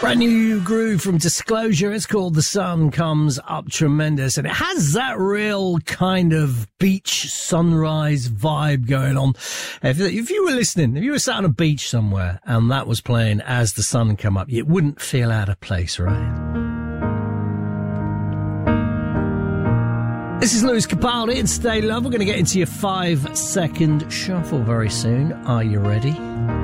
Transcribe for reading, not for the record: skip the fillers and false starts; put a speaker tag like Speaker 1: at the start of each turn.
Speaker 1: Brand new groove from Disclosure. It's called The Sun Comes Up Tremendous, and it has that real kind of beach sunrise vibe going on. If you were listening, if you were sat on a beach somewhere and that was playing as the sun come up, it wouldn't feel out of place, right? This is Lewis Capaldi and Stay Love. We're going to get into your 5-second shuffle very soon. Are you ready?